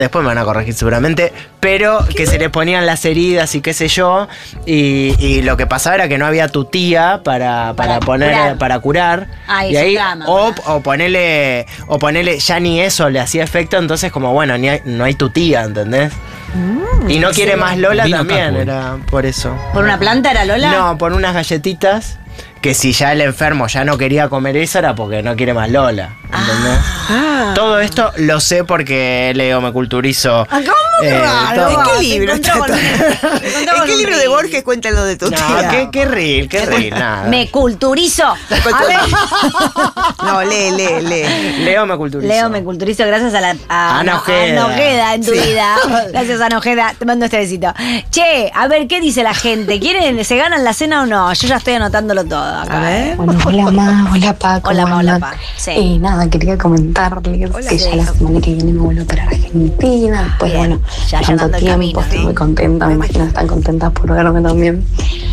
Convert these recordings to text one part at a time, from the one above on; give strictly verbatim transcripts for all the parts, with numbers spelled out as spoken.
después me van a corregir seguramente, pero que se les ponían las heridas y qué sé yo, y, y lo que pasaba era que no había tutía para, para, Para poner, curar. para curar. Ay, y es un ahí, drama, o, ¿verdad? o ponerle, o ponerle, ya ni eso le hacía efecto, entonces como bueno, ni hay- no hay tutía, ¿entendés? Y no quiere más Lola Vino también, Cacu. era por eso. ¿Por una planta era Lola? No, por unas galletitas. Que si ya el enfermo ya no quería comer eso era porque no quiere más Lola. ¿Entendés? Ah. Todo esto lo sé porque leo, me culturizo. Ah, ¿cómo que eh, raro? todo. ¿En qué Se libro encontró está con un- todo? se encontró ¿En con qué un libro de reel. Borges cuenta lo de tu No, tía? qué, qué reel, qué reel, nada. Me culturizo. A ver. No, lee, lee, lee. Leo, me culturizo. Leo, me culturizo gracias a la a, Ana a Ojeda. Ana Ojeda en tu Sí. vida. Gracias, Ana Ojeda. Te mando este besito. Che, a ver, ¿qué dice la gente? ¿Quieren, se ganan la cena o no? Yo ya estoy anotándolo todo acá. A ver. Bueno, hola Ma, hola Pa, ¿cómo Hola, Ma, hola, andan? Pa. Sí. Eh, nada, quería comentarles Hola, que sí. ya la semana que viene me vuelvo para Argentina. Después, Bien, bueno, ya tanto allanando el tiempo, camino, estoy sí. muy contenta, me imagino que están contentas por verme también.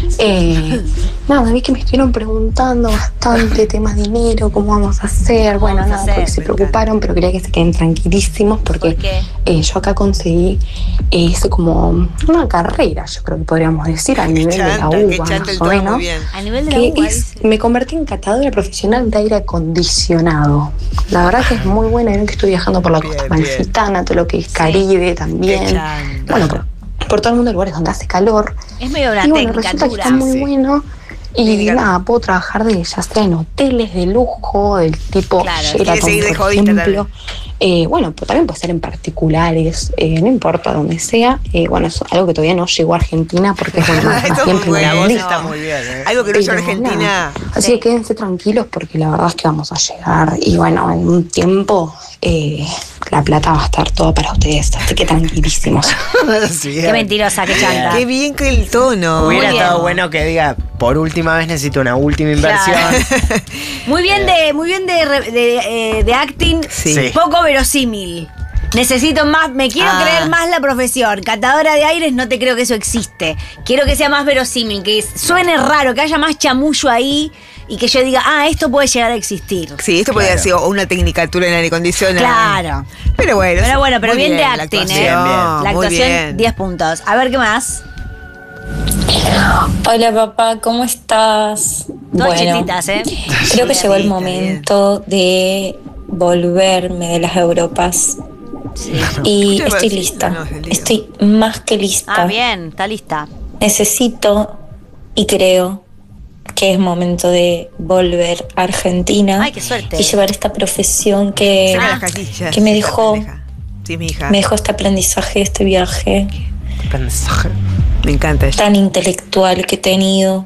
Eh, nada, vi que me estuvieron preguntando bastante temas de dinero, cómo vamos a hacer. Bueno, vamos a nada, hacer? porque se Me preocuparon, pero quería que se queden tranquilísimos porque ¿Por qué? eh, yo acá conseguí, eh, hice como una carrera, yo creo que podríamos decir, a nivel de la Chanta, que U B A, chanta el más o todo menos. muy bien. A nivel de la Que uva, es, dice. me convertí en catadora profesional de aire acondicionado. La verdad que es muy buena. Vieron que estoy viajando por la Bien, costa bien. amalfitana, todo lo que es Caribe Qué también. chanta. Bueno, por, por todo el mundo, lugares donde hace calor. Es medio una Y bueno, técnica resulta que dura. está muy Sí. bueno. Y Técnica. nada, puedo trabajar de ya sea en hoteles de lujo, del tipo Claro, Sheraton, quiere seguir de por jodita ejemplo. Eh, bueno, pues también puede ser en particulares, eh, no importa donde sea. Eh, bueno, es algo que todavía no llegó a Argentina porque bueno, Esto es muy siempre bueno. La me voz vendí. está muy bien, ¿eh? Algo que no es Pero Argentina. nada, Así que quédense tranquilos porque la verdad es que vamos a llegar y bueno, en un tiempo eh, la plata va a estar toda para ustedes, así que tranquilísimos. Sí, Qué mentirosa, qué chanta. Qué bien que el tono. Hubiera Muy bien. estado bueno que diga, por última vez necesito una última inversión. Claro. Muy bien de, muy bien de, re- de, eh, de acting, Sí. Sí. poco verosímil. Necesito más, me quiero Ah. creer más la profesión. Catadora de aires, no te creo que eso existe. Quiero que sea más verosímil, que suene raro, que haya más chamullo ahí y que yo diga, ah, esto puede llegar a existir. Sí, esto podría Claro. ser una tecnicatura en aire acondicionado. Claro. Pero bueno. Pero bueno, pero muy bien, de la acting, ¿eh? actuación, Bien, bien. La muy actuación, bien. diez puntos. A ver qué más. Hola papá, ¿cómo estás? Todas chetitas, ¿eh? creo que llegó el Bien, momento de volverme de las Europas Sí. y Escucha, estoy sí, lista, no, es el lío. estoy más que lista. Ah, bien, está lista. Necesito y creo que es momento de volver a Argentina Ay, qué suerte. y llevar esta profesión que, Saca las casillas, que me esa dejó, pendeja. Sí, mi hija. me dejó este aprendizaje, este viaje Pensaje. Me encanta ella. tan intelectual que he tenido.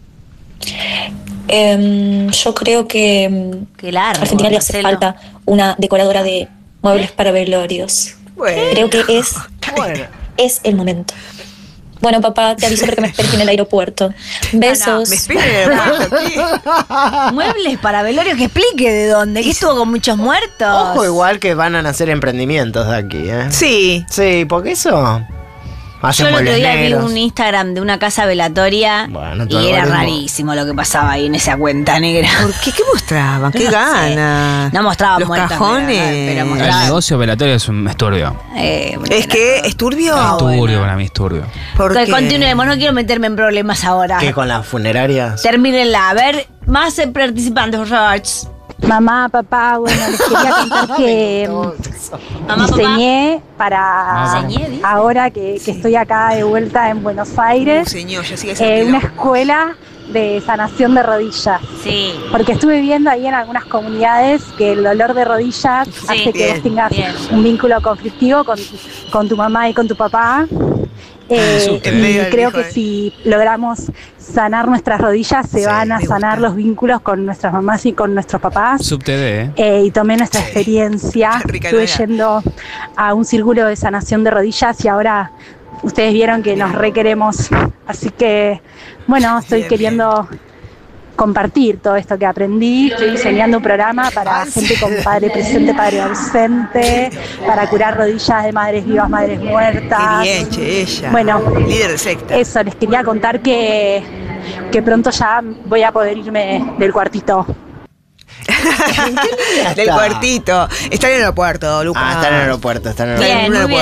Em, yo creo que em, Qué largo. a Argentina le hace Marcelo. falta una decoradora de muebles para velorios. Bueno. Creo que es, Bueno. es el momento. Bueno, papá, te aviso porque me esperes en el aeropuerto. Besos. Me espera en el aeropuerto aquí. Muebles para velorios, que explique de dónde. Que estuvo con muchos muertos. Ojo, igual que van a nacer emprendimientos de aquí, ¿eh? Sí. Sí, porque eso. Hacen Yo el otro muebles día vi negros. un Instagram de una casa velatoria Bueno, todo y el era algoritmo. rarísimo lo que pasaba ahí en esa cuenta negra. ¿Por qué? ¿Qué mostraban? ¿Qué No sé. ganas? No mostraban Los muertos, cajones. pero- pero El mostraban- negocio velatorio es un es turbio. Eh, ¿Es que es turbio? Ah, Es turbio, bueno. para mí es turbio. ¿Por Que qué? continuemos, no quiero meterme en problemas ahora. ¿Qué con las funerarias? Termínenla. A ver, más eh, participantes, por favor. Mamá, papá, bueno, les quería contar que Mamá, papá. diseñé para Diseñé, dice. ahora que, que estoy acá de vuelta en Buenos Uh, Aires, señor, ya sigue eh, ese una kilo. escuela de sanación de rodillas. Sí. Porque estuve viendo ahí en algunas comunidades que el dolor de rodillas hace que bien, vos tengas bien. un vínculo conflictivo con, con tu mamá y con tu papá. Eh, Súper. y En medio del creo hijo que de- si logramos sanar nuestras rodillas, se Sí, van a me sanar gusta. los vínculos con nuestras mamás y con nuestros papás. Sub T V, ¿eh? Eh, y tomé nuestra Sí. experiencia. Rica Estuve idea. yendo a un círculo de sanación de rodillas y ahora ustedes vieron que nos requeremos. Así que, bueno, estoy Bien, queriendo compartir todo esto que aprendí. Estoy diseñando un programa para gente con padre presente, padre ausente, para curar rodillas de madres vivas, madres muertas. Qué bien, che, ella. Bueno, Líder de secta. Eso, les quería contar que, que pronto ya voy a poder irme del cuartito. Del está? puertito. Está en el aeropuerto, Lucas. Ah, está en el aeropuerto, está en el Bien, aeropuerto. muy bien.